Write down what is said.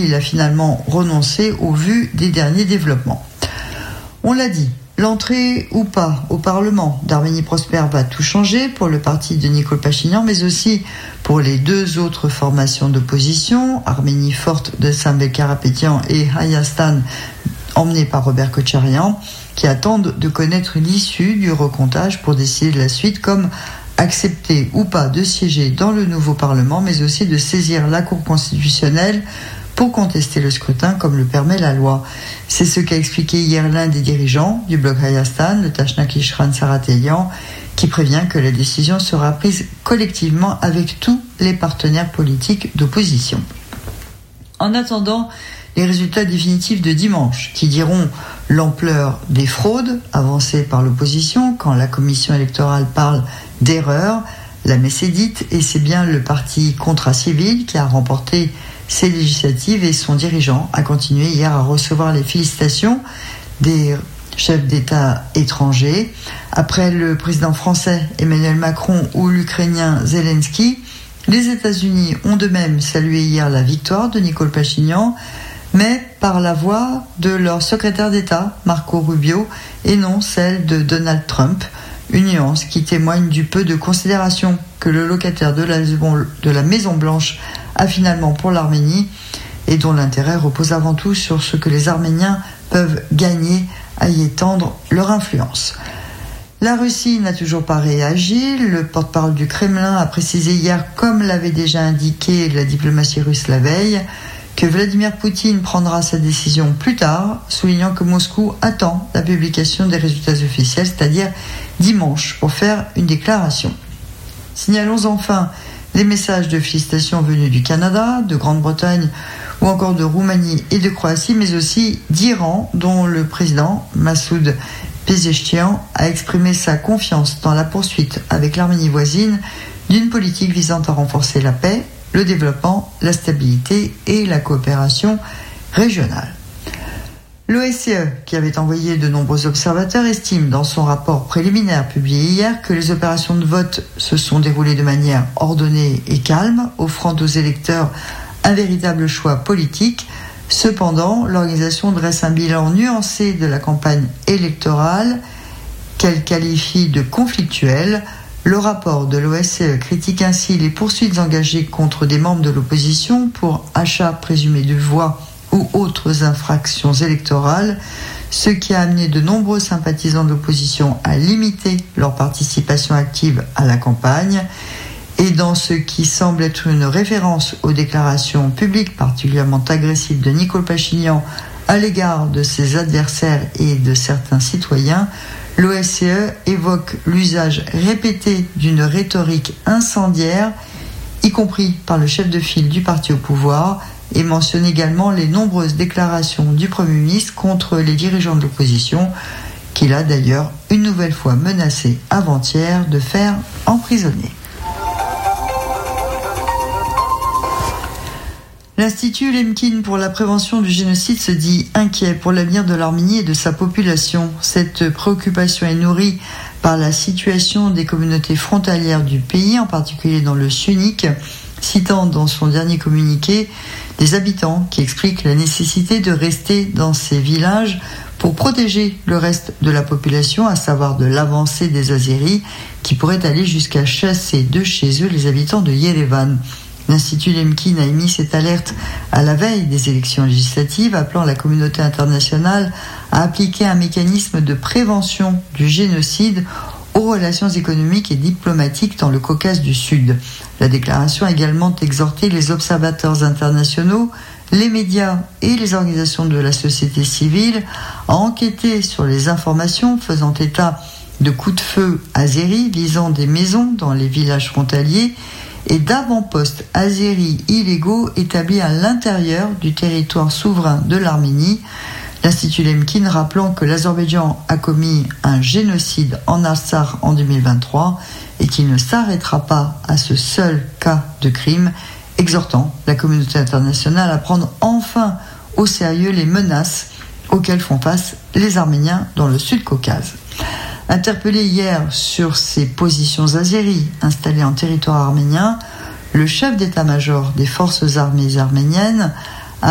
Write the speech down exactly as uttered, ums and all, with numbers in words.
il a finalement renoncé au vu des derniers développements. On l'a dit, l'entrée ou pas au Parlement d'Arménie prospère va tout changer pour le parti de Nicole Pachinian, mais aussi pour les deux autres formations d'opposition, Arménie forte de Samvel Karapetyan et Hayastan, emmené par Robert Kotcharian, qui attendent de connaître l'issue du recomptage pour décider de la suite, comme accepter ou pas de siéger dans le nouveau Parlement, mais aussi de saisir la Cour constitutionnelle pour contester le scrutin comme le permet la loi. C'est ce qu'a expliqué hier l'un des dirigeants du bloc Hayastan, le Tashnak Ishran Saratelian, qui prévient que la décision sera prise collectivement avec tous les partenaires politiques d'opposition. En attendant les résultats définitifs de dimanche, qui diront l'ampleur des fraudes avancées par l'opposition quand la commission électorale parle d'erreur, la messe est dite et c'est bien le parti Contrat Civil qui a remporté ces législatives et son dirigeant a continué hier à recevoir les félicitations des chefs d'État étrangers. Après le président français Emmanuel Macron ou l'Ukrainien Zelensky, les États-Unis ont de même salué hier la victoire de Nicole Pachinian, mais par la voix de leur secrétaire d'État, Marco Rubio, et non celle de Donald Trump, une nuance qui témoigne du peu de considération que le locataire de la, de la Maison-Blanche a finalement pour l'Arménie, et dont l'intérêt repose avant tout sur ce que les Arméniens peuvent gagner à y étendre leur influence. La Russie n'a toujours pas réagi. Le porte-parole du Kremlin a précisé hier, comme l'avait déjà indiqué la diplomatie russe la veille, que Vladimir Poutine prendra sa décision plus tard, soulignant que Moscou attend la publication des résultats officiels, c'est-à-dire dimanche, pour faire une déclaration. Signalons enfin les messages de félicitations venus du Canada, de Grande-Bretagne ou encore de Roumanie et de Croatie, mais aussi d'Iran, dont le président Massoud Pezeshkian a exprimé sa confiance dans la poursuite avec l'Arménie voisine d'une politique visant à renforcer la paix, le développement, la stabilité et la coopération régionale. L'O S C E, qui avait envoyé de nombreux observateurs, estime dans son rapport préliminaire publié hier que les opérations de vote se sont déroulées de manière ordonnée et calme, offrant aux électeurs un véritable choix politique. Cependant, l'organisation dresse un bilan nuancé de la campagne électorale qu'elle qualifie de conflictuelle. Le rapport de l'O S C E critique ainsi les poursuites engagées contre des membres de l'opposition pour achat présumé de voix ou autres infractions électorales, ce qui a amené de nombreux sympathisants de l'opposition à limiter leur participation active à la campagne. Et dans ce qui semble être une référence aux déclarations publiques particulièrement agressives de Nicole Pachinian à l'égard de ses adversaires et de certains citoyens, l'O S C E évoque l'usage répété d'une rhétorique incendiaire, y compris par le chef de file du parti au pouvoir, et mentionne également les nombreuses déclarations du Premier ministre contre les dirigeants de l'opposition, qu'il a d'ailleurs une nouvelle fois menacé avant-hier de faire emprisonner. L'Institut Lemkin pour la prévention du génocide se dit inquiet pour l'avenir de l'Arménie et de sa population. Cette préoccupation est nourrie par la situation des communautés frontalières du pays, en particulier dans le Syunik, citant dans son dernier communiqué des habitants qui expliquent la nécessité de rester dans ces villages pour protéger le reste de la population, à savoir de l'avancée des Azéris qui pourraient aller jusqu'à chasser de chez eux les habitants de Yerevan. L'Institut Lemkin a émis cette alerte à la veille des élections législatives, appelant la communauté internationale à appliquer un mécanisme de prévention du génocide aux relations économiques et diplomatiques dans le Caucase du Sud. La déclaration a également exhorté les observateurs internationaux, les médias et les organisations de la société civile à enquêter sur les informations faisant état de coups de feu azéris visant des maisons dans les villages frontaliers et d'avant-postes azéris illégaux établis à l'intérieur du territoire souverain de l'Arménie. L'Institut Lemkin rappelant que l'Azerbaïdjan a commis un génocide en Artsakh en deux mille vingt-trois et qu'il ne s'arrêtera pas à ce seul cas de crime, exhortant la communauté internationale à prendre enfin au sérieux les menaces auxquelles font face les Arméniens dans le Sud-Caucase. Interpellé hier sur ses positions azéries installées en territoire arménien, le chef d'état-major des forces armées arméniennes